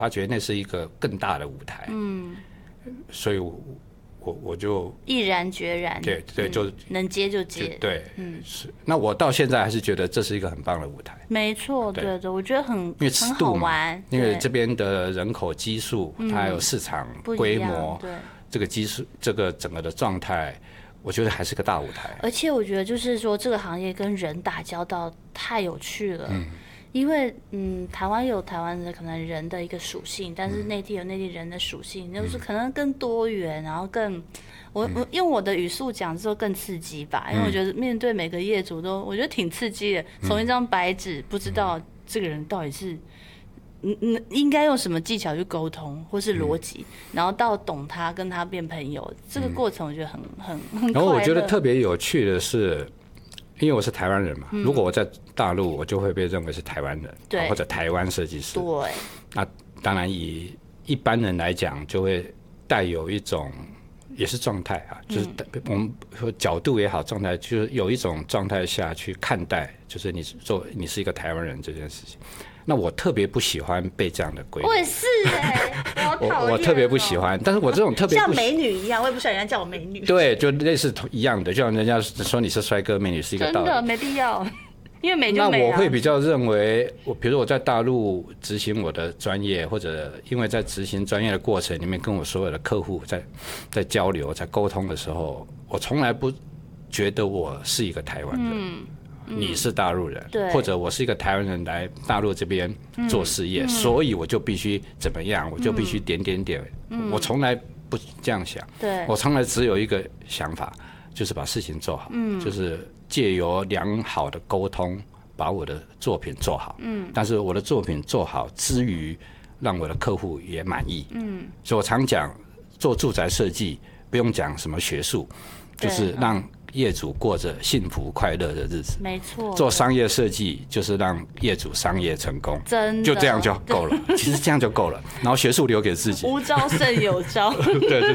发觉那是一个更大的舞台，所以我就毅然决然， 对，就能接就接， 对，是。那我到现在还是觉得这是一个很棒的舞台， 没错，对，我觉得因为尺度嘛，因为这边的人口基数，它还有市场规模， 对， 这个基数，这个整个的状态，我觉得还是个大舞台。 而且我觉得就是说，这个行业跟人打交道太有趣了。因为台湾有台湾的可能人的一个属性，但是内地有内地人的属性，就是可能更多元，然后更我用我的语速讲之后更刺激吧，因为我觉得面对每个业主都我觉得挺刺激的，从一张白纸不知道这个人到底是应该用什么技巧去沟通或是逻辑，然后到懂他跟他变朋友，这个过程我觉得很快乐。 然后我觉得特别有趣的是，因为我是台湾人嘛，如果我在大陆，我就会被认为是台湾人，或者台湾设计师。 对， 那当然以一般人来讲，就会带有一种也是状态啊，就是我们说角度也好，状态就是有一种状态下去看待，就是你是一个台湾人这件事情。那我特别不喜欢被这样的归类。 我也是我特别不喜欢，但是我这种特别像美女一样，我也不喜欢人家叫我美女。 对，就类似一样的，就像人家说你是帅哥美女是一个道理， 真的没必要，因为美就美。 那我会比较认为，比如说我在大陆执行我的专业，或者因为在执行专业的过程里面，跟我所有的客户在交流、在沟通的时候，我从来不觉得我是一个台湾人。你是大陆人，或者我是一个台湾人来大陆这边做事业，所以我就必须怎么样，我就必须点。我从来不这样想，我从来只有一个想法，就是把事情做好，就是借由良好的沟通，把我的作品做好。但是我的作品做好之余，让我的客户也满意。所以我常讲，做住宅设计不用讲什么学术，就是让业主过着幸福快乐的日子。 没错， 做商业设计就是让业主商业成功， 真的就这样就够了。其实这样就够了，然后学术留给自己。 无招胜有招。 对。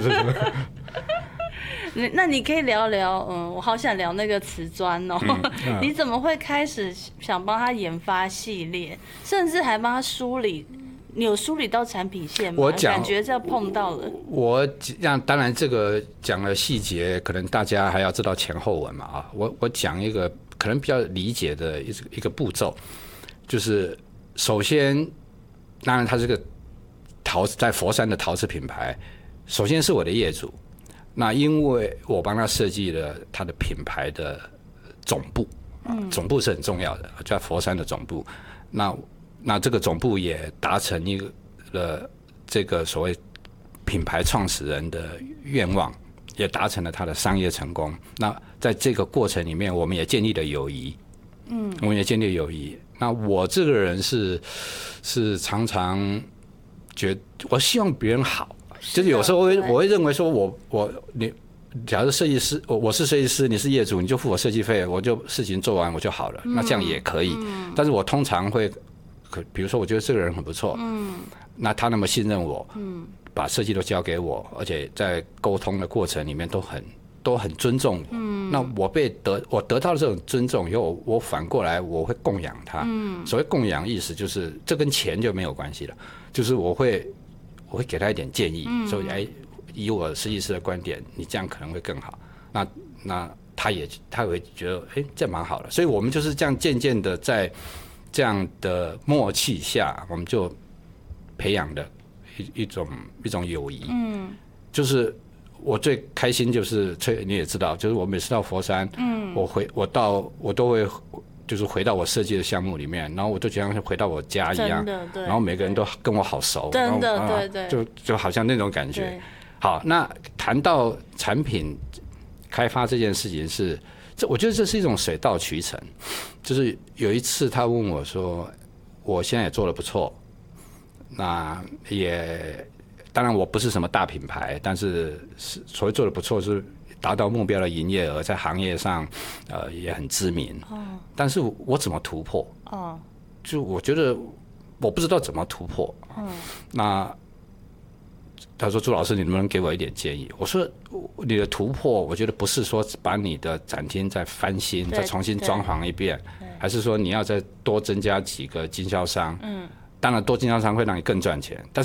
那你可以聊聊，我好想聊那个瓷砖哦。你怎么会开始想帮他研发系列，甚至还帮他梳理？你有梳理到产品线吗？感觉这碰到了。 当然这个讲了细节，可能大家还要知道前后文嘛啊。我讲一个可能比较理解的一个步骤，就是首先，当然它是个在佛山的陶瓷品牌，首先是我的业主，那因为我帮他设计了他的品牌的总部，总部是很重要的，在佛山的总部，那这个总部也达成了这个所谓品牌创始人的愿望，也达成了他的商业成功。那在这个过程里面，我们也建立了友谊。我们也建立友谊。那我这个人是常常我希望别人好，就是有时候我会认为说你。假如设计师，我是设计师，你是业主，你就付我设计费，我就事情做完我就好了，那这样也可以。但是我通常会，比如说我觉得这个人很不错，那他那么信任我，把设计都交给我，而且在沟通的过程里面都很尊重我，那我得到了这种尊重以后，我反过来我会供养他。所谓供养意思就是这跟钱就没有关系了，就是我会给他一点建议，所以以我设计师的观点，你这样可能会更好。那他也会觉得，这蛮好的。所以我们就是这样渐渐的在这样的默契下，我们就培养的一种友谊。就是我最开心就是你也知道，就是我每次到佛山，我都会就是回到我设计的项目里面，然后我都觉得像回到我家一样，然后每个人都跟我好熟， 真的对， 就好像那种感觉。好，那谈到产品开发这件事情我觉得这是一种水到渠成。就是有一次他问我说，我现在也做得不错，那也当然我不是什么大品牌，但是所谓做得不错是达到目标的营业额，在行业上也很知名。但是我怎么突破？就我觉得我不知道怎么突破。那他说：“朱老师，你能不能给我一点建议？”我说：“你的突破，我觉得不是说把你的展厅再翻新、再重新装潢一遍，还是说你要再多增加几个经销商， 当然多经销商会让你更赚钱，但是